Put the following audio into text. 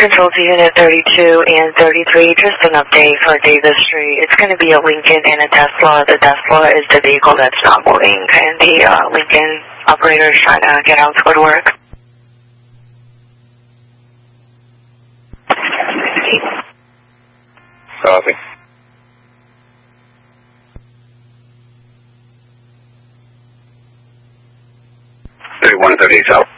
Control to Unit 32 and 33, just an update for Davis Street. It's going to be a Lincoln and a Tesla. The Tesla is the vehicle that's not moving, and the Lincoln operator is trying to get out to go to work. Copy. 3138 South.